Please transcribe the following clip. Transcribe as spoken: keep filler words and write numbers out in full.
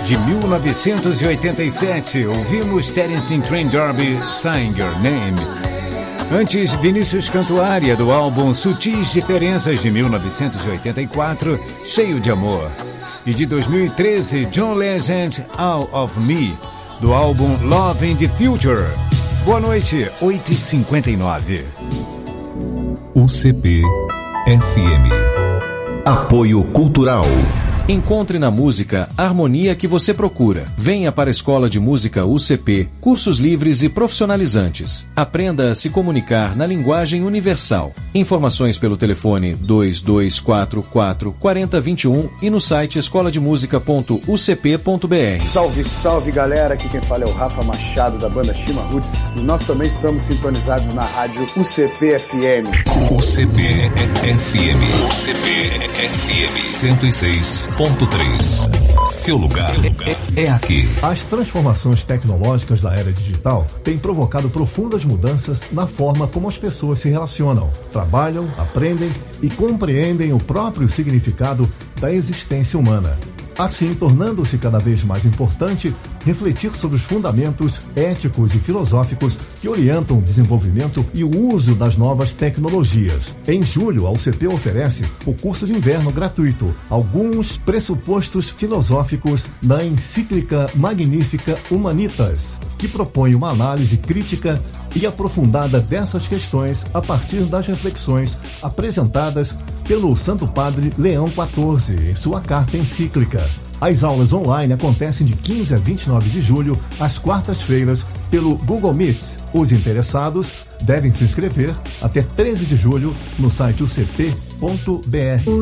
de mil novecentos e oitenta e sete, ouvimos Terence Trent D'Arby, Sign Your Name. Antes, Vinícius Cantuária, do álbum Sutis Diferenças, de mil novecentos e oitenta e quatro, Cheio de Amor. E de dois mil e treze, John Legend, All of Me, do álbum Love in the Future. Boa noite, oito e cinquenta e nove. U C P F M. Apoio Cultural. Encontre na música a harmonia que você procura. Venha para a Escola de Música U C P, cursos livres e profissionalizantes. Aprenda a se comunicar na linguagem universal. Informações pelo telefone dois dois quatro quatro, quatro zero dois um e no site escola de música ponto u c p ponto b r. Salve, salve galera, aqui quem fala é o Rafa Machado da banda Shima Roots e nós também estamos sintonizados na rádio U C P F M. U C P F M. U C P F M cento e seis ponto três. Seu lugar é, é aqui. As transformações tecnológicas da era digital têm provocado profundas mudanças na forma como as pessoas se relacionam, trabalham, aprendem e compreendem o próprio significado da existência humana. Assim, tornando-se cada vez mais importante refletir sobre os fundamentos éticos e filosóficos que orientam o desenvolvimento e o uso das novas tecnologias. Em julho, a U C P oferece o curso de inverno gratuito, Alguns Pressupostos Filosóficos na encíclica Magnifica Humanitas, que propõe uma análise crítica e aprofundada dessas questões a partir das reflexões apresentadas pelo Santo Padre Leão quatorze em sua carta encíclica. As aulas online acontecem de quinze a vinte e nove de julho, às quartas-feiras, pelo Google Meet. Os interessados devem se inscrever até treze de julho no site u c p ponto b r.